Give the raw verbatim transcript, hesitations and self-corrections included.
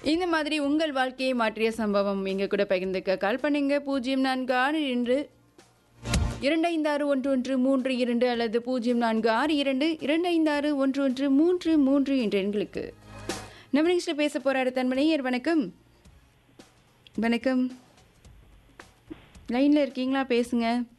இந்த மாதிரி உங்கள் வாழ்க்கையை மாற்றிய சம்பவம் எங்க கூட பகிர்ந்துக்க கால் பண்ணுங்க பூஜ்ஜியம் நான்கு ஆறு இரண்டு இரண்டு ஐந்து ஆறு ஒன்று ஒன்று மூன்று இரண்டு அல்லது பூஜ்ஜியம் நான்கு ஆறு இரண்டு இரண்டு ஐந்து ஆறு ஒன்று ஒன்று மூன்று மூன்று என்ற எண்களுக்கு. நம்ம நிகழ்ச்சியில் பேச போற அடுத்த அன்பனையர் வணக்கம். வணக்கம், லைன்ல இருக்கீங்களா? பேசுங்க.